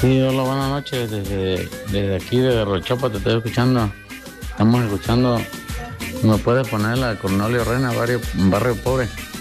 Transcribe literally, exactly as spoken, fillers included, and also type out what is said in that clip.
Sí, hola, buenas noches. Desde, desde aquí, de Rochopa, te estoy escuchando. Estamos escuchando. ¿Me puedes poner la de Cornelio Rena, barrio, barrio pobre?